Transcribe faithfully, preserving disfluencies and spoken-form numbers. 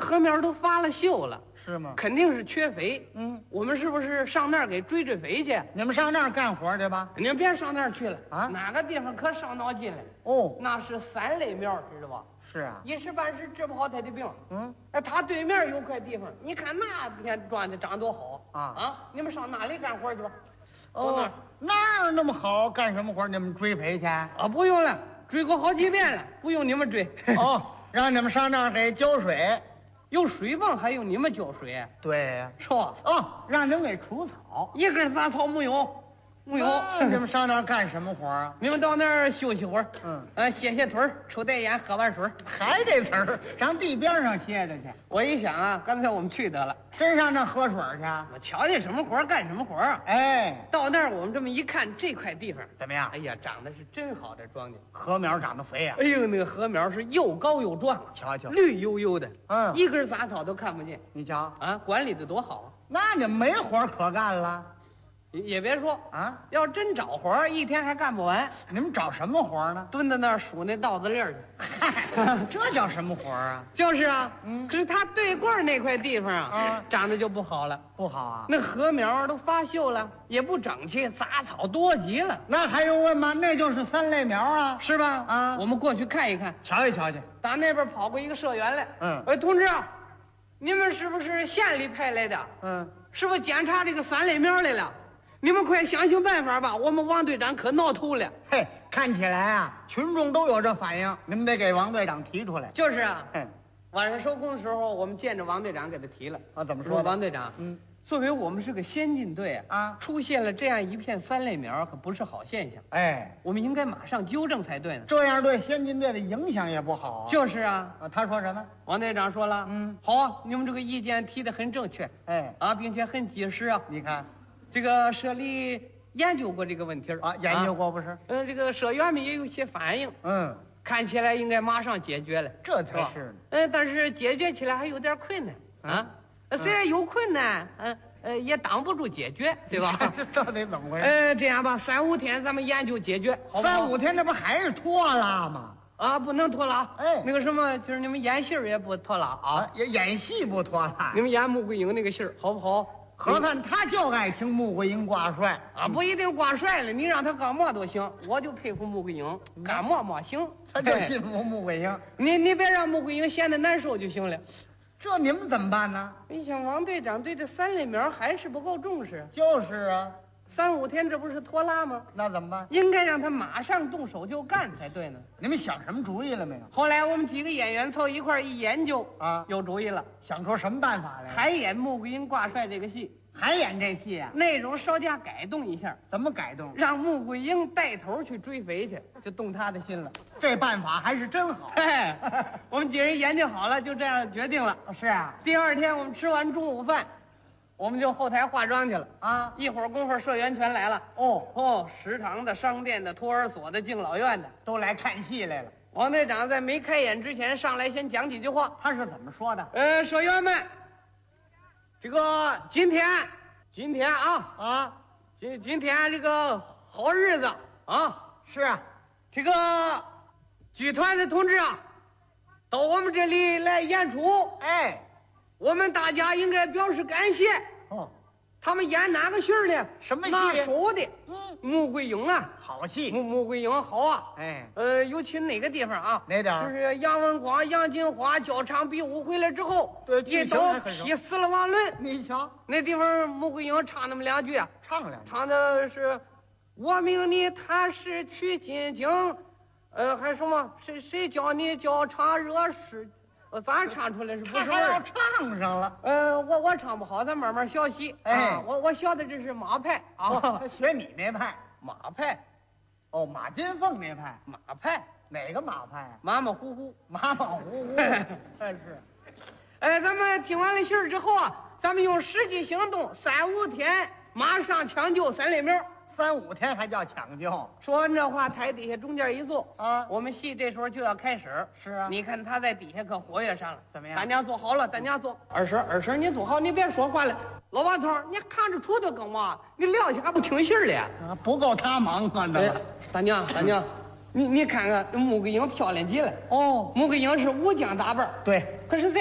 禾苗都发了锈了， 是吗？ 肯定是缺肥。 嗯， 我们是不是上那儿给追追肥去？ 你们上那儿干活去吧？ 你们别上那儿去了啊哪个地方可伤脑筋了？ 哦， 那是三类苗，知道吧？ 是啊。 一时半时治不好他的病。 嗯， 哎，他对面有块地方，你看那片庄稼长多好啊啊！你们上那里干活去吧。到那哦儿， 那儿那么好，干什么活？你们追肥去？ 啊，不用了，追过好几遍了，不用你们追。 哦，让你们上那儿给浇水。 有水泵还用你们浇水？ 对呀。 是吧？ 哦，让你们给除草。 一根杂草没有，没有。 那你们上那儿干什么活啊？ 你们到那儿休息会儿， 嗯， 呃，歇歇腿儿，抽袋烟，喝碗水。 还这词儿，上地边上歇着去。 我一想啊，刚才我们去得了， 真上那喝水去？ 我瞧见什么活儿干什么活儿啊。 哎， 到那儿我们这么一看，这块地方， 怎么样哎？呀，长得是真好的庄稼。 禾苗长得肥呀、 哎呦，那个禾苗是又高又壮， 瞧瞧， 绿油油的， 嗯一根杂草都看不见你瞧， 啊，管理的多好啊！ 那你们没活可干了也也别说， 啊？ 要真找活儿，一天还干不完， 你们找什么活呢？ 蹲在那儿数那稻子粒儿去。 嗨，这叫什么活啊？ 就是啊， 嗯可是他对过儿那块地方啊， 啊长得就不好了， 不好啊？ 那禾苗都发锈了，也不整齐，杂草多极了， 那还用问吗？那就是三类苗啊！ 是吧？ 啊我们过去看一看。 瞧一瞧去。 打那边跑过一个社员来， 嗯哎，同志啊，你们是不是县里派来的？ 嗯， 是不是检查这个三类苗来了？你们快想想办法吧！我们王队长可闹头了。 嘿，看起来啊，群众都有这反应，你们得给王队长提出来。 就是啊， 哼， 晚上收工的时候，我们见着王队长给他提了。 啊，怎么说说的？ 王队长， 嗯， 作为我们是个先进队啊， 啊， 出现了这样一片三类苗，可不是好现象。 哎， 我们应该马上纠正才对呢。 这样对先进队的影响也不好啊。 就是啊， 啊，他说什么？ 王队长说了， 嗯， 好啊，你们这个意见提得很正确哎， 啊，并且很及时啊。 你看这个社里研究过这个问题儿啊，研究过不是？ 嗯，这个社员们也有些反应， 嗯， 看起来应该马上解决了。 这才吧是呢。 嗯，但是解决起来还有点困难啊。呃虽然有困难，嗯呃，也挡不住解决，对吧？ 这到底怎么回事？ 呃，这样吧，三五天咱们研究解决，好不好？ 三五天，这不还是拖拉吗？ 啊，不能拖拉。 哎那个什么，就是你们演戏儿也不拖拉啊。 啊，也演戏不拖拉你。们演穆桂英那个戏儿好不好？ 可看他就爱听穆桂英挂帅啊，不一定挂帅了，你让他干嘛都行。我就佩服穆桂英，干嘛嘛行。 他就嘿信服穆桂英。 你你别让穆桂英闲得难受就行了。 这你们怎么办呢？ 你想王队长对这三类苗还是不够重视， 就是啊， 三五天这不是拖拉吗？ 那怎么办？ 应该让他马上动手就干才对呢。 你们想什么主意了没有？ 后来我们几个演员凑一块儿一研究， 啊， 有主意了， 想出什么办法来？ 还演穆桂英挂帅这个戏， 还演这戏啊？ 内容稍加改动一下， 怎么改动？ 让穆桂英带头去追肥去，就动他的心了。 这办法还是真好。 嘿，我们几人研究好了，就这样决定了。 是啊， 第二天我们吃完中午饭，我们就后台化妆去了。 啊， 一会儿功夫，社员全来了。 哦， 哦，食堂的、商店的、托儿所的、敬老院的。 都来看戏来了。 王队长在没开演之前上来先讲几句话。 他是怎么说的？ 呃，社员们，这个今天，今天啊， 啊， 今今天这个好日子啊， 是啊， 这个剧团的同志啊，到我们这里来演出， 哎， 我们大家应该表示感谢。 哦， 他们演哪个戏儿呢？ 什么戏拿手的嗯， 穆桂英啊， 好戏。 穆穆桂英好啊。 哎， 呃，尤其哪个地方啊？ 哪点儿就是杨文广、杨金花交场比武回来之后， 对一剧情刀还很熟劈死了王伦。 你瞧， 那地方穆桂英唱那么两句啊， 唱两句。 唱的是“我命你踏实取金经”，呃，还什么谁谁教你教唱热诗？呃，咱唱出来是不他还要是味儿？ 唱上了。 呃，我我唱不好，咱慢慢学习。 哎啊我我学的这是马派啊哦，，他学你那派。 马派， 哦，马金凤那派。 马派， 哪个马派啊？ 马马虎虎。 马马虎虎。但是， 哎，咱们听完了信儿之后啊，咱们用实际行动，三五天马上抢救三类苗。 三五天还叫抢救说完这话，台底下中间一坐， 啊？ 我们戏这时候就要开始。 是啊， 你看他在底下可活跃上了， 怎么样大娘坐好了，大娘坐。二婶，二婶，你坐好，你别说话了。老王头，你看着杵的干嘛？你撂下还不听信儿了？ 啊不够他忙活的哎了。， 大娘，大娘，你你看看穆桂英漂亮极了。 哦， 穆桂英是武将打扮儿， 对。 可是在